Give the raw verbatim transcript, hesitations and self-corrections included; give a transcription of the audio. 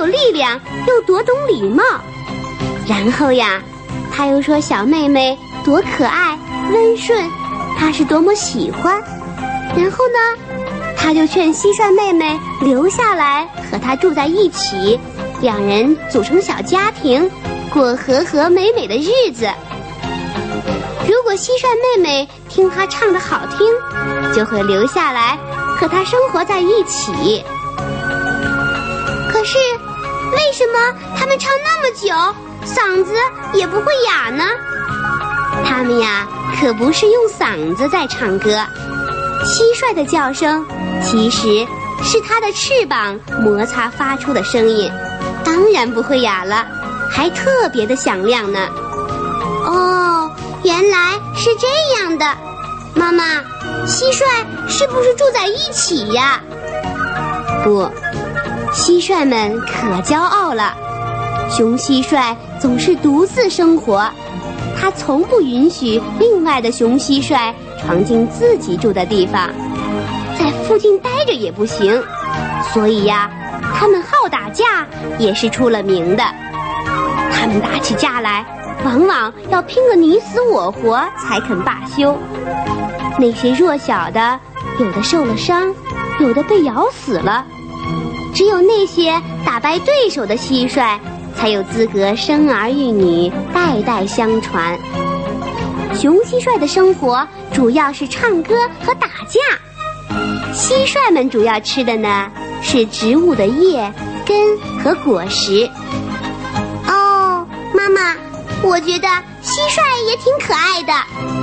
有力量，又多懂礼貌。然后呀，他又说小妹妹多可爱温顺，他是多么喜欢。然后呢，他就劝蟋蟀妹妹留下来和他住在一起，两人组成小家庭，过和和美美的日子。如果蟋蟀妹妹听他唱得好听，就会留下来和他生活在一起。可是为什么他们唱那么久，嗓子也不会哑呢？他们呀，可不是用嗓子在唱歌，蟋蟀的叫声其实是它的翅膀摩擦发出的声音，当然不会哑了，还特别的响亮呢。哦，原来是这样的。妈妈，蟋蟀是不是住在一起呀？不，蟋蟀们可骄傲了。雄蟋蟀总是独自生活，它从不允许另外的雄蟋蟀闯进自己住的地方，在附近待着也不行。所以呀，它们好打架也是出了名的。它们打起架来，往往要拼个你死我活才肯罢休。那些弱小的，有的受了伤，有的被咬死了。只有那些打败对手的蟋蟀，才有资格生儿育女，代代相传。雄蟋蟀的生活主要是唱歌和打架，蟋蟀们主要吃的呢是植物的叶、根和果实。哦，妈妈，我觉得蟋蟀也挺可爱的。